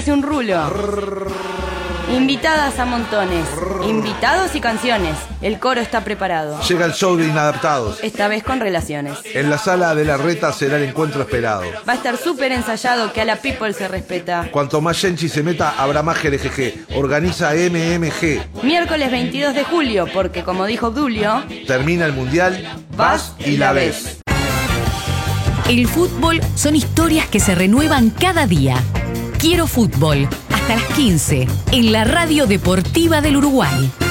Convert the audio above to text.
comerse un rulo. Invitadas a montones, invitados y canciones. El coro está preparado. Llega el show de Inadaptados. Esta vez con relaciones. En la sala de la Reta será el encuentro esperado. Va a estar súper ensayado, que a la people se respeta. Cuanto más Genchi se meta, habrá más GLGG. Organiza MMG. Miércoles 22 de julio, porque como dijo Obdulio, termina el Mundial, vas y la ves. El fútbol son historias que se renuevan cada día. Quiero fútbol, hasta las 15, en la Radio Deportiva del Uruguay.